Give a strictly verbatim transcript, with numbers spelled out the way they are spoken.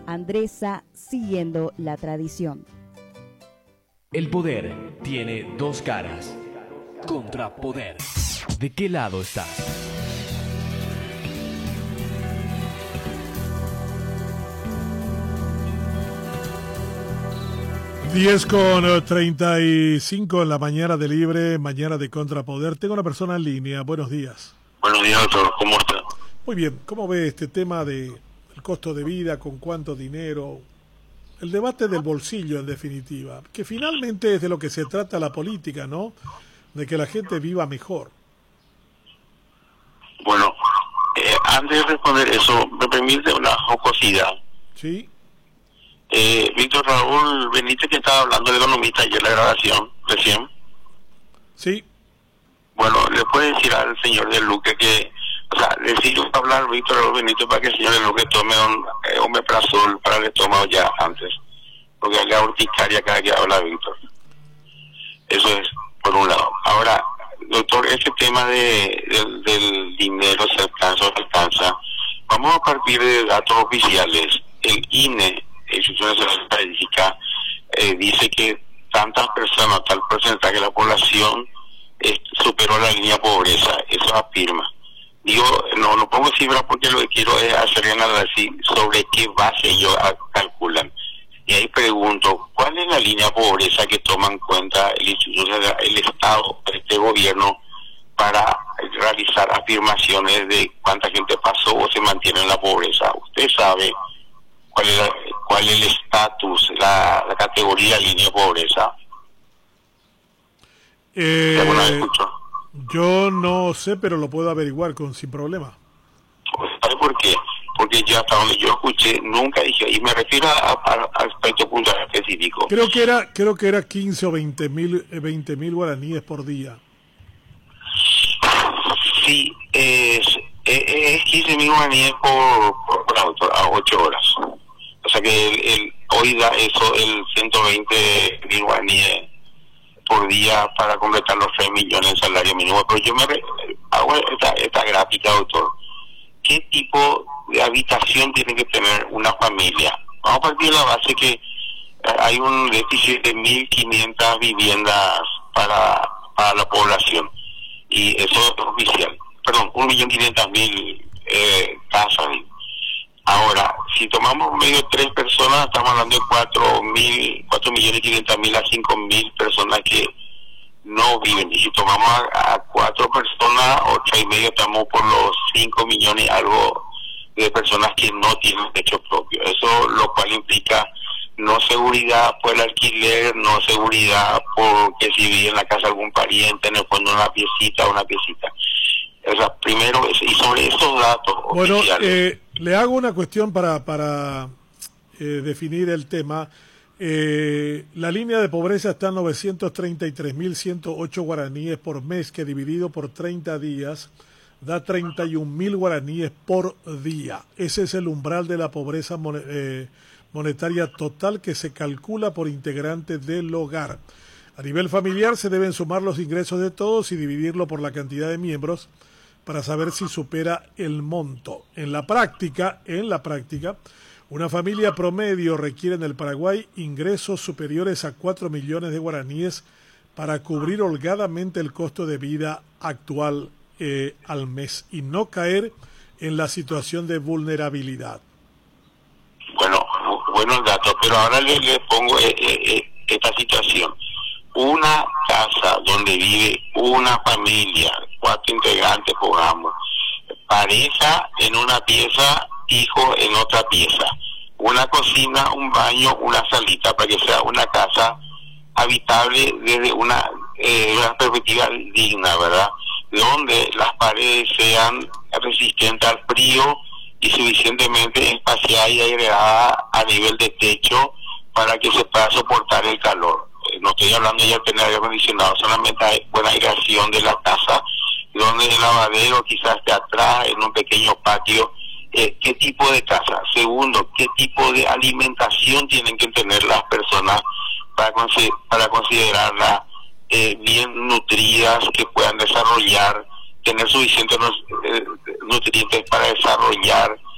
Andresa siguiendo la tradición. El poder tiene dos caras. Contrapoder. ¿De qué lado estás? diez con treinta y cinco en la mañana de Libre, mañana de Contrapoder. Tengo una persona en línea. Buenos días. Buenos días, doctor. ¿Cómo está? Muy bien. ¿Cómo ve este tema de el costo de vida, con cuánto dinero? El debate del bolsillo, en definitiva, que finalmente es de lo que se trata la política, ¿no? De que la gente viva mejor. Bueno, eh, antes de responder eso, me permite una jocosidad. Sí. Eh, Víctor Raúl Benítez, que estaba hablando de economista ayer en la grabación, recién. Sí. Bueno, le puede decir al señor de Luque que, o sea, decidió hablar Víctor Raúl Benítez para que el señor de Luque tome un eh, omeprazol para el estómago ya antes, porque hay la urticaria cada que habla Víctor. Eso es, por un lado. Ahora, doctor, este tema de, del, del dinero, se alcanza o se alcanza, vamos a partir de datos oficiales. El I N E, Instituto Nacional de Estadística, eh, dice que tantas personas, tal porcentaje de la población eh, superó la línea de pobreza. Eso afirma. Digo, no, no pongo cifras porque lo que quiero es hacer un análisis sobre qué base ellos calculan. Y ahí pregunto, ¿cuál es la línea de pobreza que toma en cuenta el Instituto, el Estado, este gobierno, para realizar afirmaciones de cuánta gente pasó o se mantiene en la pobreza? Usted sabe cuál es la, cuál es el estatus, la, la categoría línea de pobreza. Eh, yo no sé, pero lo puedo averiguar con sin problema. ¿Sabe por qué? Porque yo hasta donde yo escuché nunca dije, y me refiero a, a, a aspecto puntual específico. Creo que era, creo que era quince o veinte mil, veinte mil guaraníes por día. Sí, es, es, es quince mil guaraníes por, por, por auto, a ocho horas. O sea que el, el, hoy da eso, el ciento veinte mil guaraníes por día para completar los tres millones de salario mínimo. Pero yo me re, hago esta, esta gráfica, doctor. ¿Qué tipo de habitación tiene que tener una familia? Vamos a partir de la base que eh, hay un déficit de mil quinientas viviendas para, para la población. Y eso es oficial. Perdón, un millón quinientas mil eh, casas. Ahora, si tomamos medio tres personas, estamos hablando de cuatro mil, cuatro millones quinientas mil a cinco mil personas que no viven. Y si tomamos a, a cuatro personas, ocho y medio, estamos por los cinco millones y algo de personas que no tienen techo propio. Eso lo cual implica no seguridad por el alquiler, no seguridad porque si vive en la casa algún pariente, en el fondo una piecita, una piecita. O sea, primero, y sobre esos datos bueno, oficiales. Eh, le hago una cuestión para, para eh, definir el tema. Eh, la línea de pobreza está en novecientos treinta y tres mil ciento ocho guaraníes por mes, que dividido por treinta días da treinta y un mil guaraníes por día. Ese es el umbral de la pobreza mon eh, monetaria total que se calcula por integrante del hogar. A nivel familiar se deben sumar los ingresos de todos y dividirlo por la cantidad de miembros para saber si supera el monto. En la práctica, en la práctica, una familia promedio requiere en el Paraguay ingresos superiores a cuatro millones de guaraníes para cubrir holgadamente el costo de vida actual eh, al mes y no caer en la situación de vulnerabilidad. Bueno, buenos datos, pero ahora le, le pongo eh, eh, esta situación. Una casa donde vive una familia, cuatro integrantes, pongamos, pareja en una pieza, hijo en otra pieza, una cocina, un baño, una salita, para que sea una casa habitable desde una, eh, una perspectiva digna, ¿verdad? Donde las paredes sean resistentes al frío y suficientemente espaciada y agregada a nivel de techo para que se pueda soportar el calor. No estoy hablando ya de tener aire acondicionado, solamente hay buena aireación de la casa, donde el lavadero quizás esté atrás, en un pequeño patio. Eh, ¿Qué tipo de casa? Segundo, ¿qué tipo de alimentación tienen que tener las personas para, consider para considerarlas eh, bien nutridas, que puedan desarrollar, tener suficientes eh, nutrientes para desarrollar